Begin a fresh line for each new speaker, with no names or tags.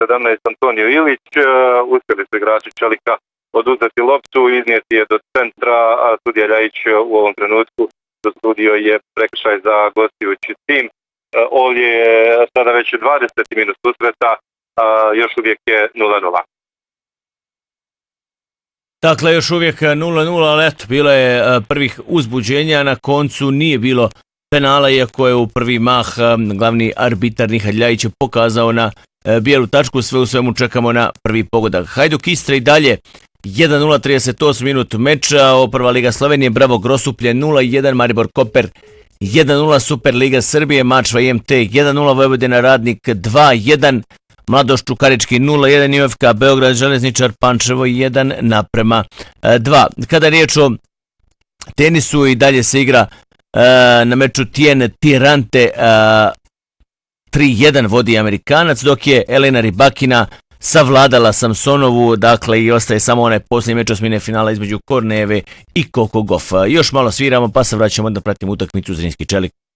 17 Antonio Ilić, uspjeli su igrači Čelika oduzeti loptu, iznijeti je do centra, a sudija Ljajić u ovom trenutku dosudio je prekršaj za gostujući tim. Ovdje je sada već 20 minut susreta, još uvijek je 0:0.
Dakle, još uvijek 0:0, ali eto, bilo je prvih uzbuđenja, na koncu nije bilo penala, iako je u prvi mah glavni arbitar Nihad Ljajić pokazao na bijelu tačku, sve u svemu čekamo na prvi pogodak. Hajduk Istra i dalje 1:0, 38 minut meča, ovo Prva Liga Slovenije, Bravo Grosuplje 0:1, Maribor Koper 1:0, Superliga Srbije, Mačva IMT 1:0, Vojvodina Radnik 2:1, Mladost Čukarički 0:1, UFK Beograd Železničar Pančevo 1:2. Kada je riječ o tenisu, i dalje se igra na meču Tirante 3:1 vodi Amerikanac, dok je Elena Rybakina savladala Samsonovu, dakle i ostaje samo onaj posljednji meč osmine finala između Kornejeve i Coco Gauff. Još malo sviramo pa se vraćamo da pratimo utakmicu Zrinski Čelik.